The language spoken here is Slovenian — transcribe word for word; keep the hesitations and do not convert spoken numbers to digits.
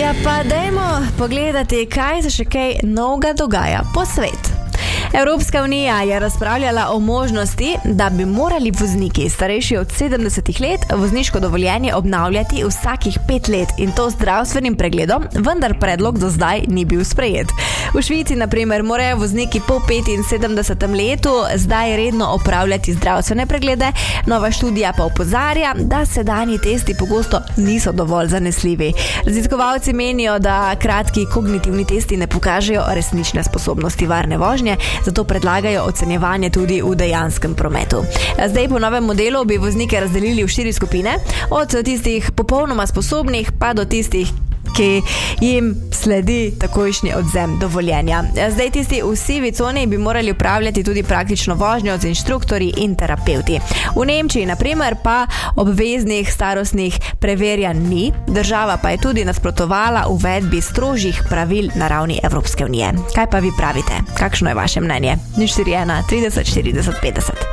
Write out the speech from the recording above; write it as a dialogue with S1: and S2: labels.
S1: Ja, pa dajmo pogledati, kaj se še kaj novega dogaja po svetu. Evropska unija je razpravljala o možnosti, da bi morali vozniki starejši od sedemdesetih let vozniško dovoljenje obnavljati vsakih pet let in to z zdravstvenim pregledom, vendar predlog do zdaj ni bil sprejet. V Švici, na primer, morajo vozniki po petinsedemdesetem letu zdaj redno opravljati zdravstvene preglede, nova študija pa opozarja, da sedanji testi pogosto niso dovolj zanesljivi. Raziskovalci menijo, da kratki kognitivni testi ne pokažejo resnične sposobnosti varne vožnje, zato predlagajo ocenjevanje tudi v dejanskem prometu. Zdaj po novem modelu bi voznike razdelili v štiri skupine, od tistih popolnoma sposobnih pa do tistih, ki jim sledi takojšnji odzem dovoljenja. Zdaj tisti v sivi coni bi morali upravljati tudi praktično vožnjo z inštruktorji in terapevti. V Nemčiji, na primer, pa obveznih starostnih preverjanj ni, država pa je tudi nasprotovala uvedbi strožjih pravil na ravni Evropske unije. Kaj pa vi pravite? Kakšno je vaše mnenje? nič štiri ena trideset štirideset petdeset.